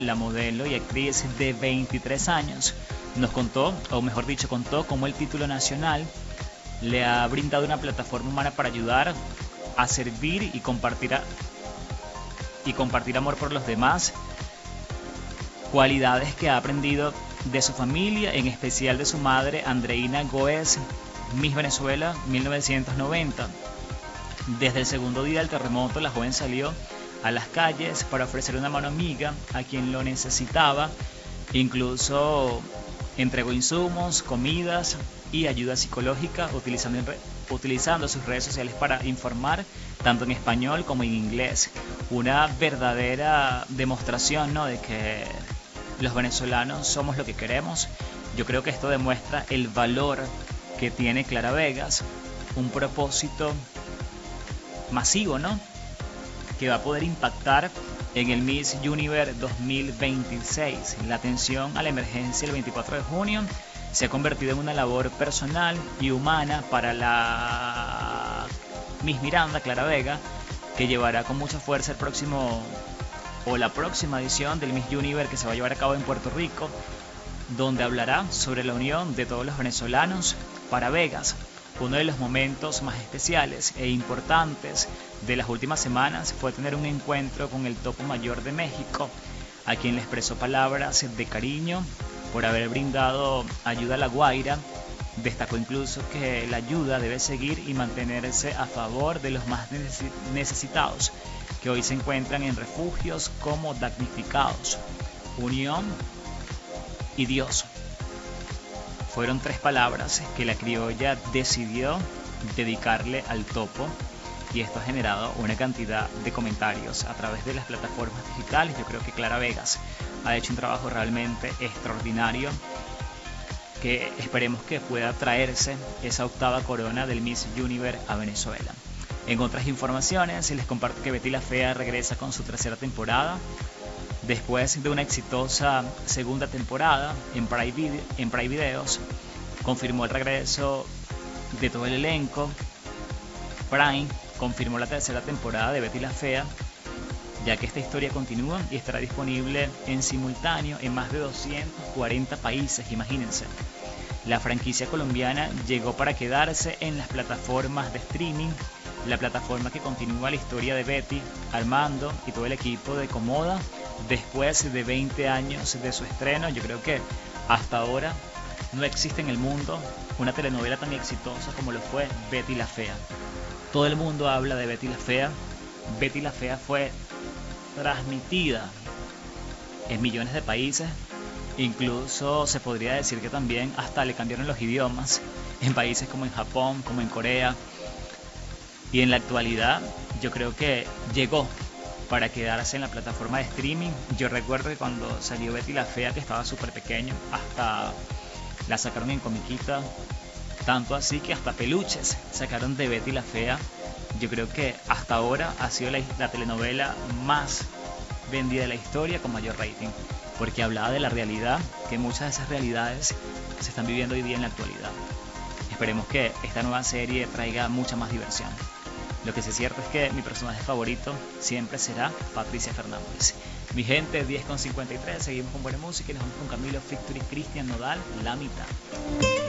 la modelo y actriz de 23 años, nos contó, o mejor dicho, contó cómo el título nacional le ha brindado una plataforma humana para ayudar a servir y compartir amor por los demás, cualidades que ha aprendido de su familia, en especial de su madre, Andreina Goes, Miss Venezuela 1990. Desde el segundo día del terremoto, la joven salió a las calles para ofrecer una mano amiga a quien lo necesitaba. Incluso entregó insumos, comidas y ayuda psicológica utilizando sus redes sociales para informar tanto en español como en inglés. Una verdadera demostración, ¿no?, de que los venezolanos somos lo que queremos. Yo creo que esto demuestra el valor que tiene Clara Vegas, un propósito masivo, ¿no?, que va a poder impactar en el Miss Universe 2026. La atención a la emergencia el 24 de junio se ha convertido en una labor personal y humana para la Miss Miranda, Clara Vega, que llevará con mucha fuerza la próxima edición del Miss Universe, que se va a llevar a cabo en Puerto Rico, donde hablará sobre la unión de todos los venezolanos. Para Vegas, uno de los momentos más especiales e importantes de las últimas semanas fue tener un encuentro con el Topo Mayor de México, a quien le expresó palabras de cariño por haber brindado ayuda a La Guaira. Destacó incluso que la ayuda debe seguir y mantenerse a favor de los más necesitados, que hoy se encuentran en refugios como damnificados. Unión y Dios fueron tres palabras que la criolla decidió dedicarle al Topo, y esto ha generado una cantidad de comentarios a través de las plataformas digitales. Yo creo que Clara Vegas ha hecho un trabajo realmente extraordinario, que esperemos que pueda traerse esa octava corona del Miss Universe a Venezuela. En otras informaciones les comparto que Betty la Fea regresa con su tercera temporada. Después de una exitosa segunda temporada en Prime Videos, confirmó el regreso de todo el elenco. Prime confirmó la tercera temporada de Betty la Fea, ya que esta historia continúa y estará disponible en simultáneo en más de 240 países, imagínense. La franquicia colombiana llegó para quedarse en las plataformas de streaming, la plataforma que continúa la historia de Betty, Armando y todo el equipo de Comoda después de 20 años de su estreno. Yo creo que hasta ahora no existe en el mundo una telenovela tan exitosa como lo fue Betty la Fea. Todo el mundo habla de Betty la Fea. Betty la Fea fue transmitida en millones de países. Incluso se podría decir que también hasta le cambiaron los idiomas en países como en Japón, como en Corea. Y en la actualidad yo creo que llegó para quedarse en la plataforma de streaming. Yo recuerdo que cuando salió Betty la Fea, que estaba súper pequeño, hasta la sacaron en comiquita, tanto así que hasta peluches sacaron de Betty la Fea. Yo creo que hasta ahora ha sido la telenovela más vendida de la historia con mayor rating, porque hablaba de la realidad, que muchas de esas realidades se están viviendo hoy día en la actualidad. Esperemos que esta nueva serie traiga mucha más diversión. Lo que sí es cierto es que mi personaje favorito siempre será Patricia Fernández. Mi gente, 10:53, seguimos con buena música y nos vamos con Camilo Victory, Cristian Nodal, La Mitad.